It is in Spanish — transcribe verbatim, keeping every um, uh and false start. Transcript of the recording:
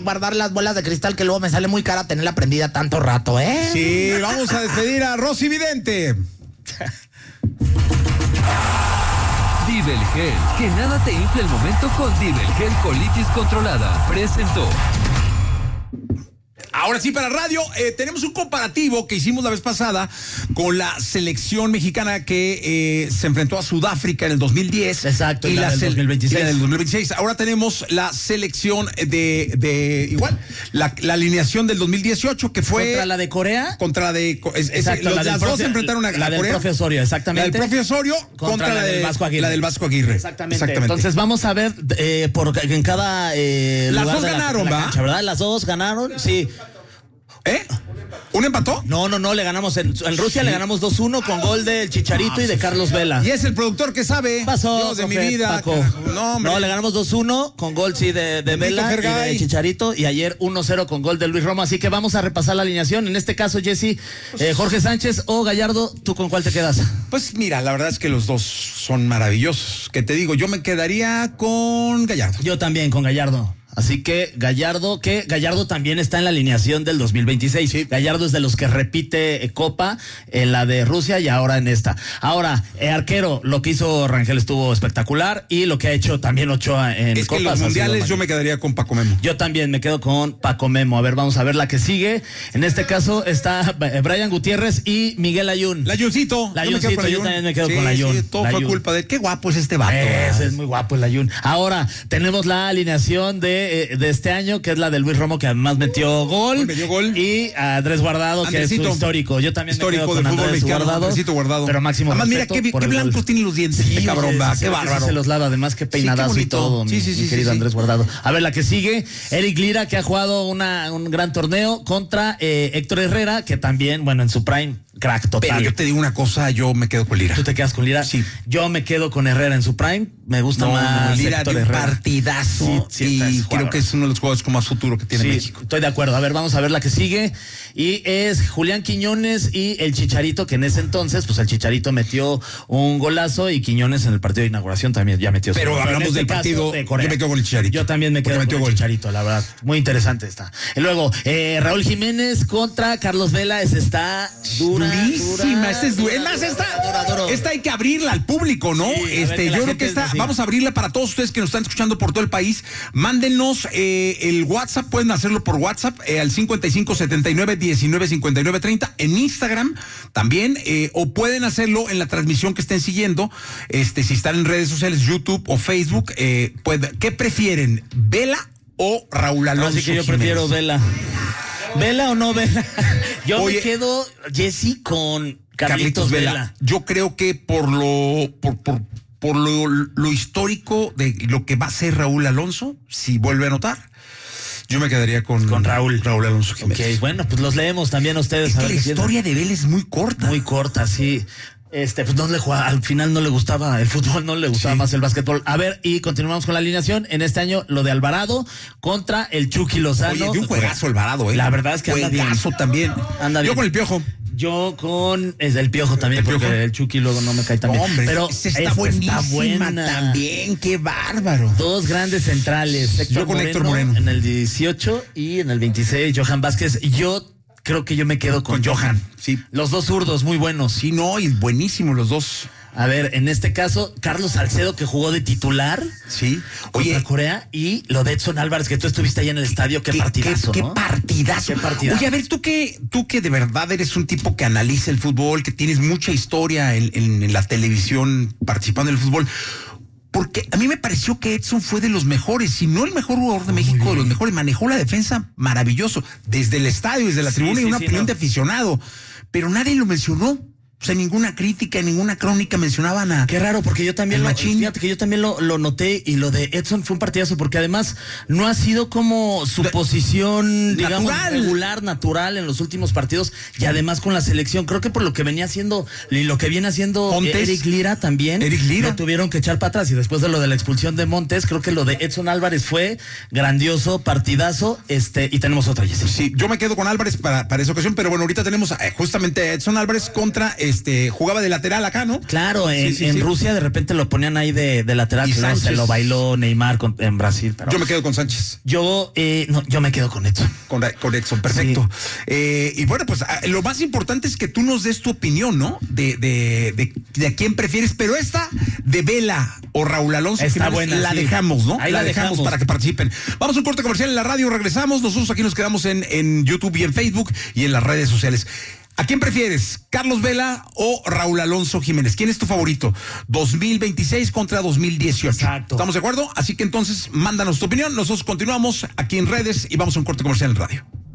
guardar las bolas de cristal que luego me sale muy cara tenerla prendida tanto rato, ¿eh? Sí, vamos a despedir a Rosy Vidente. Divel Gel, que nada te infle el momento con Divel Gel Colitis Controlada. Presentó. Ahora sí, para radio, eh, tenemos un comparativo que hicimos la vez pasada con la selección mexicana que eh, se enfrentó a Sudáfrica en el dos mil diez. Exacto, y, y la, la del del dos mil veintiséis. Y la del dos mil veintiséis. Ahora tenemos la selección de, de igual, la, la alineación del dos mil dieciocho, que fue... ¿Contra la de Corea? Contra la de... Es, Exacto, los, la las dos profe, se enfrentaron a, la a del Corea. profe Osorio, exactamente. La del profe Osorio contra, contra la, la, de, del Vasco Aguirre. la del Vasco Aguirre. Exactamente. Exactamente. Entonces vamos a ver eh, por, en cada eh, Las lugar dos de la, ganaron, de la ¿va? cancha, ¿verdad? Las dos ganaron, sí. ¿Eh? ¿Un empató? No, no, no, le ganamos en, en Rusia, sí. Le ganamos dos uno con gol del Chicharito ah, y de Carlos Vela. Y es el productor que sabe. Pasó, Dios de profe, mi vida. Paco. No, no, le ganamos dos uno con gol, sí, de, de Vela y de Chicharito, y ayer uno cero con gol de Luis Romo. Así que vamos a repasar la alineación. En este caso, Jesse, eh, Jorge Sánchez o Gallardo, ¿tú con cuál te quedas? Pues mira, la verdad es que los dos son maravillosos. ¿Qué te digo? Yo me quedaría con Gallardo. Yo también, con Gallardo. Así que Gallardo, que Gallardo también está en la alineación del dos mil veintiséis. Sí. Gallardo es de los que repite eh, Copa en la de Rusia y ahora en esta. Ahora, eh, arquero, lo que hizo Rangel estuvo espectacular y lo que ha hecho también Ochoa en es Copas. Que los mundiales yo me quedaría con Paco Memo. Yo también me quedo con Paco Memo. A ver, vamos a ver la que sigue. En este caso está Brian Gutiérrez y Miguel Layún. Layuncito. Layuncito, yo, yo también me quedo sí, con Layún. Sí, todo Layún. fue culpa de él. Qué guapo es este vato. Es, es muy guapo el Layún. Ahora, tenemos la alineación de de este año, que es la de Luis Romo, que además metió gol. Metió gol. Y a Andrés Guardado, Andresito, que es un histórico. Yo también histórico me quedo del con fútbol Andrés mexicano, Guardado, Guardado. Pero máximo además, mira respeto qué, por qué blancos gol. tienen los dientes. Sí, este cabrón, va, qué bárbaro. Sí se los lava, además, qué peinadazo sí, qué y todo, sí, sí, mi, sí, mi querido sí, Andrés sí. Guardado. A ver, la que sigue, Eric Lira, que ha jugado una, un gran torneo contra eh, Héctor Herrera, que también, bueno, en su prime, crack total. Pero yo te digo una cosa, yo me quedo con Lira. ¿Tú te quedas con Lira? Sí. Yo me quedo con Herrera en su prime. Me gusta no, más no, Lira Héctor de un Herrera. partidazo. Sí, sí, y creo que es uno de los jugadores con más futuro que tiene sí, México. Estoy de acuerdo. A ver, vamos a ver la que sigue. Y es Julián Quiñones y el Chicharito, que en ese entonces, pues el Chicharito metió un golazo y Quiñones en el partido de inauguración también ya metió. Pero su hablamos en este del partido, de Corea. yo me quedo con el Chicharito. Yo también me quedo con el gol. Chicharito, la verdad. Muy interesante está. Y luego, eh, Raúl Jiménez contra Carlos Vela. Esa está dura, durísima. Esta es dura. Es más, esta, dura, dura. esta hay que abrirla al público, ¿no? Sí, este, yo creo que esta, vamos a abrirla para todos ustedes que nos están escuchando por todo el país. Mándenos eh, el WhatsApp, pueden hacerlo por WhatsApp eh, al cincuenta y cinco setenta y nueve diecinueve cincuenta y nueve treinta, en Instagram también, eh, o pueden hacerlo en la transmisión que estén siguiendo, este, si están en redes sociales, YouTube o Facebook. Eh, puede, ¿qué prefieren, Vela o Raúl Alonso? Así que yo Jiménez? prefiero Vela. ¿Vela o no Vela? Yo Oye, me quedo, Jesse, con Carlitos, Carlitos Vela. Vela. Yo creo que por lo por, por, por lo, lo histórico de lo que va a ser Raúl Alonso, si vuelve a anotar, yo me quedaría con, con Raúl. Raúl Alonso Jiménez. Ok, bueno, pues los leemos también a ustedes. Es a que ver la qué historia piensan. de Vela es muy corta. Muy corta, sí. Este, pues no le jugaba, al final no le gustaba el fútbol, no le gustaba sí. más el básquetbol. A ver, y continuamos con la alineación. En este año, lo de Alvarado contra el Chucky Lozano. Oye, de un juegazo Alvarado, eh. La verdad es que anda bien. Juegazo también. Anda bien. Yo con el Piojo. Yo con es el Piojo también, el porque Piojo. El Chucky luego no me cae tan bien. Hombre, pero esta está buenísima está buena. También, qué bárbaro. Dos grandes centrales. Héctor Yo con Moreno, Héctor Moreno. En el dieciocho y en el veintiséis, Johan Vázquez. Yo creo que yo me quedo con, con Johan. Sí. Los dos zurdos, muy buenos. Sí, no, y buenísimos los dos. A ver, en este caso, Carlos Salcedo, que jugó de titular. Sí. Oye, contra Corea. Y lo de Edson Álvarez, que tú estuviste ahí en el estadio. Qué, qué partidazo, qué, ¿no? Qué partidazo. Qué partidazo. Oye, a ver, tú que, tú que de verdad eres un tipo que analiza el fútbol, que tienes mucha historia en, en, en la televisión participando en el fútbol. Porque a mí me pareció que Edson fue de los mejores, si no el mejor jugador de México, de los mejores. Manejó la defensa maravilloso, desde el estadio, desde la sí, tribuna, sí, y una sí, opinión no. de aficionado. Pero nadie lo mencionó. O sea, ninguna crítica, ninguna crónica mencionaban a... Qué raro, porque yo también lo, fíjate que yo también lo, lo noté, y lo de Edson fue un partidazo, porque además no ha sido como su de, posición, digamos, natural. regular, natural en los últimos partidos, y además con la selección. Creo que por lo que venía haciendo, y lo que viene haciendo Montes, Eric Lira también, Eric Lira. lo tuvieron que echar para atrás, y después de lo de la expulsión de Montes, creo que lo de Edson Álvarez fue grandioso, partidazo, este, y tenemos otra, Jessy. Sí, yo me quedo con Álvarez para, para esa ocasión, pero bueno, ahorita tenemos eh, justamente a Edson Álvarez contra este, jugaba de lateral acá, ¿no? Claro, en, sí, sí, en sí. Rusia de repente lo ponían ahí de, de lateral, que no, se lo bailó Neymar con, en Brasil. Pero yo me quedo con Sánchez. Yo, eh, no, yo me quedo con Edson. Con, con Edson, perfecto. Sí. Eh, y bueno, pues lo más importante es que tú nos des tu opinión, ¿no? De, de, de, de a quién prefieres, pero esta de Vela o Raúl Alonso, está buena, la sí. dejamos, ¿no? Ahí la, la dejamos, dejamos para que participen. Vamos a un corte comercial en la radio, regresamos. Nosotros aquí nos quedamos en, en YouTube y en Facebook y en las redes sociales. ¿A quién prefieres? ¿Carlos Vela o Raúl Alonso Jiménez? ¿Quién es tu favorito? dos mil veintiséis contra dos mil dieciocho. Exacto. ¿Estamos de acuerdo? Así que entonces, mándanos tu opinión. Nosotros continuamos aquí en redes y vamos a un corte comercial en radio.